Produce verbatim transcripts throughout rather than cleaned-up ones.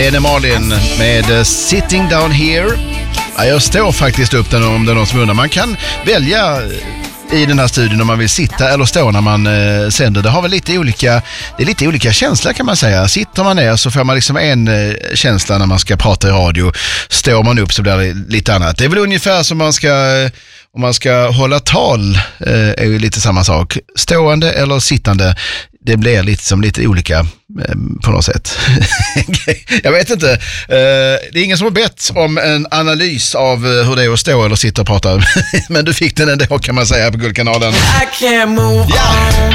Lene Marlin med Sitting Down Here. Ja, jag står faktiskt upp den om det är någon som undrar. Man kan välja i den här studion om man vill sitta eller stå när man eh, sänder. Det har väl lite olika, det är lite olika känslor kan man säga. Sitter man ner så får man liksom en eh, känsla när man ska prata i radio. Står man upp så blir det lite annat. Det är väl ungefär som man ska, eh, om man ska hålla tal eh, är ju lite samma sak. Stående eller sittande, det blir lite som lite olika eh, på något sätt. Jag vet inte. Eh, det är ingen som har bett om en analys av eh, hur det är att stå eller sitta och prata. Men du fick den ändå kan man säga på Guldkanalen. Ja!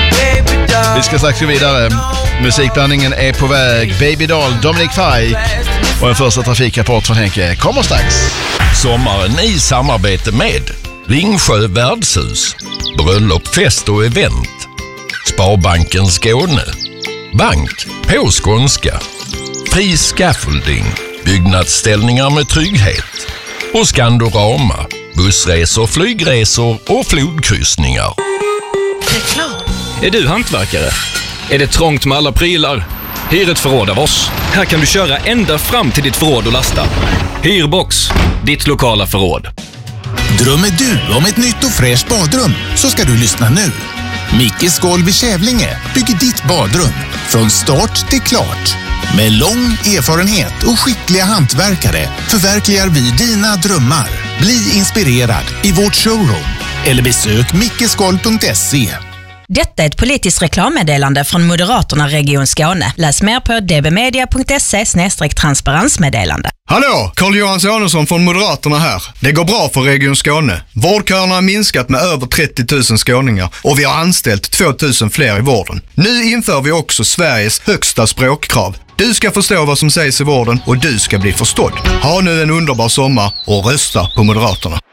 Vi ska strax gå vidare. Musikblandningen är på väg. Baby Doll, Dominic Fike och en första trafikrapport från Henke kommer strax. Sommaren i samarbete med Ringsjö värdshus, bröllop, fest och event, Sparbanken Skåne, bank på skånska, Fri Scaffolding, byggnadsställningar med trygghet och Skandorama, bussresor, flygresor och flodkryssningar. Reklam. Är du hantverkare? Är det trångt med alla prylar? Hyr ett förråd av oss. Här kan du köra ända fram till ditt förråd och lasta. Hyrbox, ditt lokala förråd. Drömmer du om ett nytt och fräscht badrum så ska du lyssna nu. Mickes Golv i Kävlinge bygger ditt badrum från start till klart. Med lång erfarenhet och skickliga hantverkare förverkligar vi dina drömmar. Bli inspirerad i vårt showroom eller besök mickesgolv punkt se. Detta är ett politiskt reklammeddelande från Moderaterna Region Skåne. Läs mer på dbmedia punkt se slash transparensmeddelande. Hallå, Carl-Johan Sonesson från Moderaterna här. Det går bra för Region Skåne. Vårdköerna har minskat med över trettio tusen skåningar och vi har anställt två tusen fler i vården. Nu inför vi också Sveriges högsta språkkrav. Du ska förstå vad som sägs i vården och du ska bli förstådd. Ha nu en underbar sommar och rösta på Moderaterna.